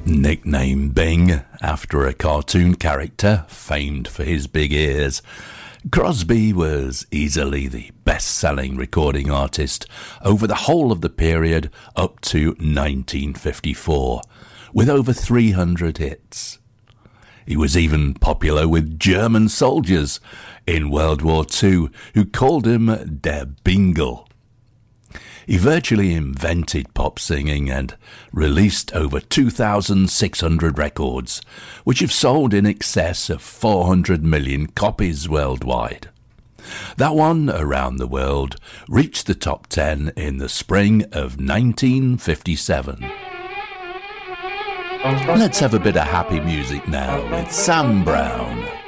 Nicknamed Bing after a cartoon character famed for his big ears, Crosby was easily the best-selling recording artist over the whole of the period up to 1954, with over 300 hits. He was even popular with German soldiers in World War II, who called him Der Bingle. He virtually invented pop singing and released over 2,600 records, which have sold in excess of 400 million copies worldwide. That one, Around the World, reached the top 10 in the spring of 1957. Let's have a bit of happy music now with Sam Brown.